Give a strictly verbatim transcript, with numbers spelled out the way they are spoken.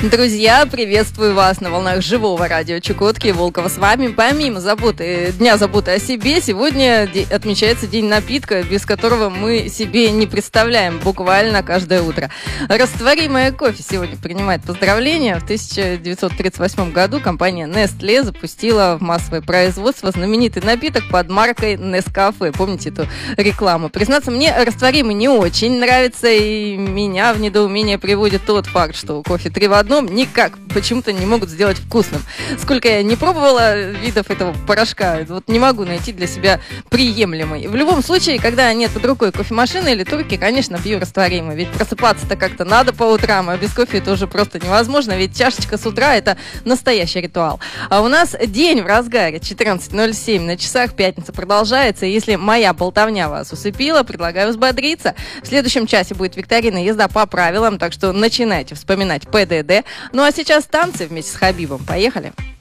Друзья, приветствую вас на волнах живого радио Чукотки. Волкова с вами. Помимо заботы, Дня заботы о себе, сегодня отмечается День напитка, без которого мы себе не представляем буквально каждое утро. Растворимое кофе сегодня принимает поздравления. В тысяча девятьсот тридцать восьмом году компания Nestle запустила в массовое производство знаменитый напиток под маркой Nescafe. Помните эту рекламу? Признаться, мне растворимый не очень нравится, и меня в недоумение приводит тот факт, что кофе три в одном никак почему-то не могут сделать вкусным. Сколько я не пробовала видов этого порошка, вот не могу найти для себя приемлемый. В любом случае, когда нет под рукой кофемашины или турки, конечно, пью растворимый. Ведь просыпаться-то как-то надо по утрам, а без кофе это уже просто невозможно, ведь чашечка с утра – это настоящий ритуал. А у нас день в разгаре, четырнадцать ноль семь на часах, пятница продолжается. И если моя болтовня вас усыпила, предлагаю взбодриться. В следующем часе будет викторина «Езда по правилам», так что начинайте вспоминать ПДД. Ну а сейчас танцы вместе с Хабибом. Поехали!